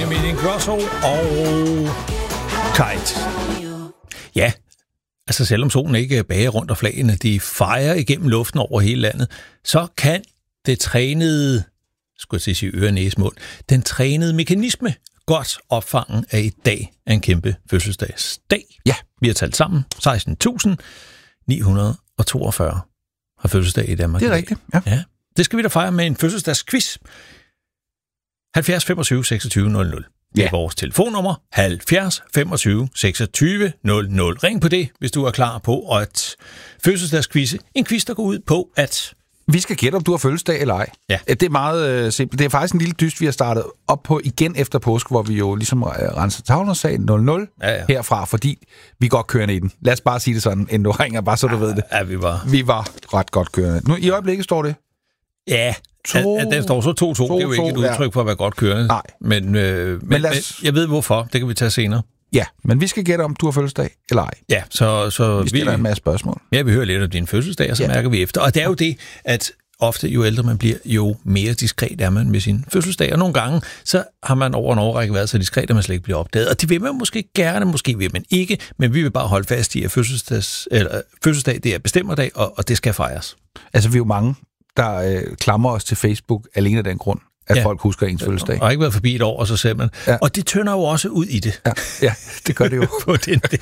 Benjamin Ingrosso og Kite. Ja, altså selvom solen ikke bager rundt og flagene, de fejrer igennem luften over hele landet, så kan det trænede, skulle jeg sige øre, næse, mund, den trænede mekanisme godt opfange af i dag er en kæmpe fødselsdagsdag. Ja, vi har talt sammen 16.942 har fødselsdag i Danmark. Det er rigtigt, ja. Det skal vi da fejre med en fødselsdagsquiz. 70 25 26 00. Det er vores telefonnummer. 70 25 26 00. Ring på det, hvis du er klar på at fødselsdagsquizze. En quiz, der går ud på, at vi skal gætte, om du har fødselsdag eller ej. Ja. Det er meget simpelt. Det er faktisk en lille dyst, vi har startet op på igen efter påske, hvor vi jo ligesom renser tavlen og sagde 0-0 herfra, fordi vi godt kørende i den. Lad os bare sige det sådan, inden du ringer, bare så du ved det. Ja, vi var ret godt kørende. Nu i øjeblikket står det? Ja, den står så 2-2. Det er jo ikke et udtryk for at være godt kørende. Nej. Men jeg ved hvorfor. Det kan vi tage senere. Ja, men vi skal gætte, om du har fødselsdag eller ej. Ja, så vi stiller en masse spørgsmål. Ja, vi hører lidt om din fødselsdag, og så mærker vi efter. Og det er jo det, at ofte jo ældre man bliver, jo mere diskret er man med sin fødselsdag. Og nogle gange, så har man over en årrække været så diskret, at man slet ikke bliver opdaget. Og det vil man måske gerne, måske vil man ikke, men vi vil bare holde fast i, at fødselsdag det er bestemmerdag, og det skal fejres. Altså, vi er jo mange, der klamrer os til Facebook alene af den grund, at folk husker ens fødselsdag. Og ikke været forbi et år, og så ser man. Ja. Og det tynder jo også ud i det. Ja, det gør det jo. På den del.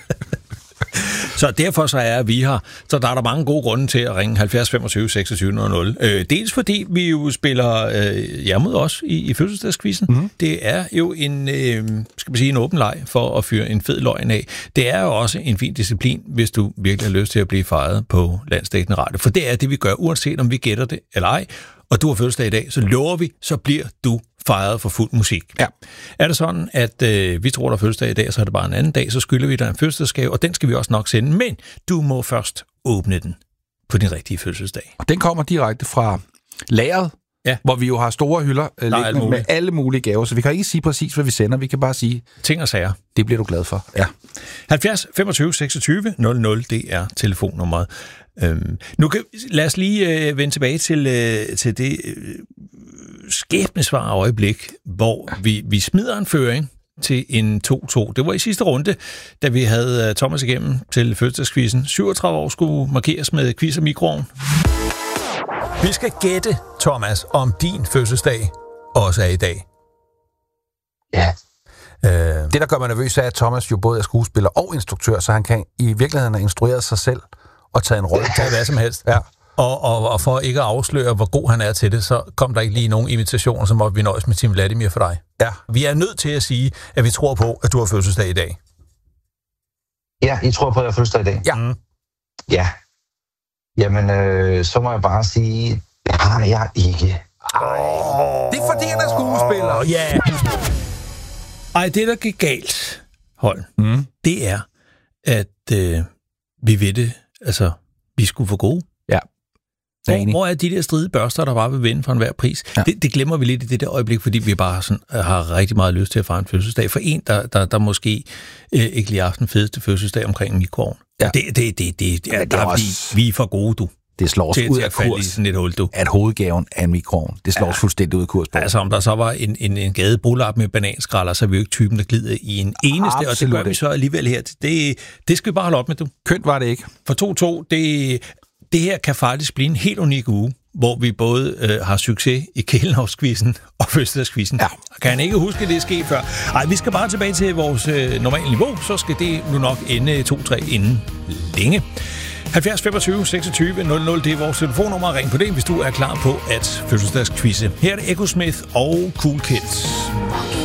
Så derfor så er vi her. Så der er der mange gode grunde til at ringe 70 25 26 00. Dels fordi vi jo spiller jer mod os i fødselsdagsquizzen. Mm-hmm. Det er jo en åben leg for at fyre en fed løgn af. Det er jo også en fin disciplin, hvis du virkelig har lyst til at blive fejret på landsdækkende radio. For det er det, vi gør, uanset om vi gætter det eller ej. Og du har fødselsdag i dag, så lover vi, så bliver du fejret for fuld musik. Ja. Er det sådan, at vi tror, der er fødselsdag i dag, så er det bare en anden dag, så skylder vi dig en fødselsdagsgave, og den skal vi også nok sende, men du må først åbne den på din rigtige fødselsdag. Og den kommer direkte fra lageret, hvor vi jo har store hylder med alle mulige gaver, så vi kan ikke sige præcis, hvad vi sender, vi kan bare sige ting og sager. Det bliver du glad for. Ja. 70 25 26 00, det er telefonnummeret. Lad os lige vende tilbage til det skæbnesvare øjeblik, hvor vi smider en føring til en 2-2. Det var i sidste runde, da vi havde Thomas igennem til fødselsdagsquizzen. 37 år skulle markeres med quiz og mikroovn. Vi skal gætte, Thomas, om din fødselsdag også er i dag. Ja. Det, der gør mig nervøs, er, at Thomas jo både er skuespiller og instruktør, så han kan i virkeligheden have instrueret sig selv og taget en rolle til hvad som helst. Ja. Og for ikke at afsløre, hvor god han er til det, så kom der ikke lige nogen invitationer, så måtte vi nøjes med Tim Vladimir for dig. Ja. Vi er nødt til at sige, at vi tror på, at du har fødselsdag i dag. Ja, I tror på, at jeg har fødselsdag i dag? Ja. Ja. Jamen, så må jeg bare sige, det har jeg ikke. Det er fordi, han er skuespiller. Ja. Ej, det der gik galt, Holm, det er, at vi ved det, altså, vi skulle få gode. Ja. Hvor er de der stride børster, der bare vil vinde for enhver pris? Ja. Det glemmer vi lidt i det der øjeblik, fordi vi bare sådan, har rigtig meget lyst til at fejre en fødselsdag. For en, der måske ikke lige har haft den fedeste fødselsdag omkring en mikroovn. Ja. Vi er for gode, du. Det slår os ud af kurs, sådan et hul, du. At hovedgaven er en mikroovn. Det slår os fuldstændig ud af kurs. Altså, om der så var en gadebrulap med bananskralder, så er vi jo ikke typen, der glider i en eneste, og det gør vi så alligevel her. Det skal vi bare holde op med, du. Kønt var det ikke. For 2-2, det her kan faktisk blive en helt unik uge, hvor vi både har succes i Kælenhavsquizzen og fødselsdagsquizzen. Ja. Kan han ikke huske, det er sket før? Ej, vi skal bare tilbage til vores normale niveau, så skal det nu nok ende 2-3 inden længe. 70 25 26 00, det er vores telefonnummer. Ring på det, hvis du er klar på at fødselsdagsquizze. Her er det Echo Smith og Cool Kids.